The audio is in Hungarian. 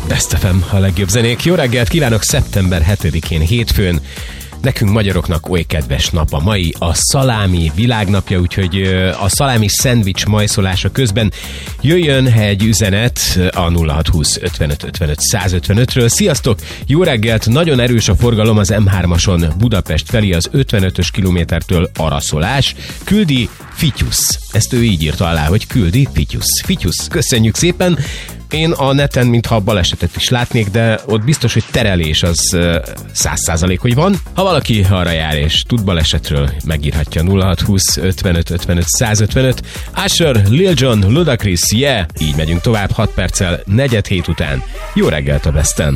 Best FM, a legjobb zenék. Jó reggelt kívánok szeptember 7-én, hétfőn. Nekünk magyaroknak oly kedves nap a mai, a szalámi világnapja, úgyhogy a szalámi szendvics majszolása közben jöjjön egy üzenet a 0620 55 55 155-ről. Sziasztok! Jó reggelt! Nagyon erős a forgalom az M3-ason Budapest felé az 55-ös kilométertől Araszolás. Küldi Fityusz. Ezt ő így írta alá, hogy küldi Fityusz. Fityusz, köszönjük szépen! Én a neten, mintha balesetet is látnék, de ott biztos, hogy terelés az 100%, hogy van. Ha valaki arra jár és tud balesetről, megírhatja 0620 55 55 155. Usher, Lil Jon, Ludacris, yeah! Így megyünk tovább 6 perccel 4:07 után. Jó reggelt a Besten!